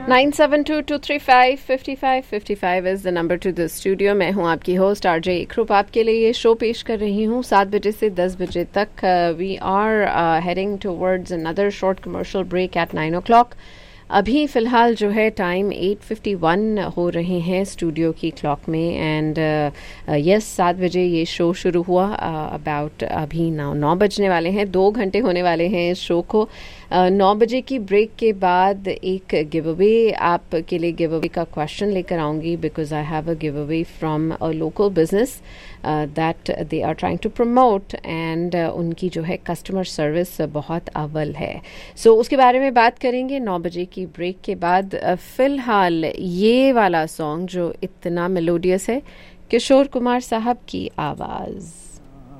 9722355555 is the number two the studio. मैं हूं आपकी होस्ट आरजे इकरूप. आपके लिए ये शो पेश कर रही हूं 7 बजे से 10 बजे तक. We are heading towards another short commercial break at 9 o'clock. अभी फ़िलहाल जो है टाइम 8:51 हो रहे हैं स्टूडियो की क्लॉक में. एंड यस 7 बजे ये शो शुरू हुआ. अबाउट अभी 9 बजने वाले हैं. 2 घंटे होने वाले हैं इस शो को. 9 बजे की ब्रेक के बाद एक गिव अवे आपके लिए गिव अवे का क्वेश्चन लेकर आऊँगी, because I have a give away from a local business that they are trying to promote. And उनकी जो है कस्टमर सर्विस बहुत अव्वल है. सो उसके बारे में बात करेंगे 9 बजे की ब्रेक के बाद. फ़िलहाल ये वाला सॉन्ग जो इतना मेलोडियस है, किशोर कुमार साहब की आवाज़.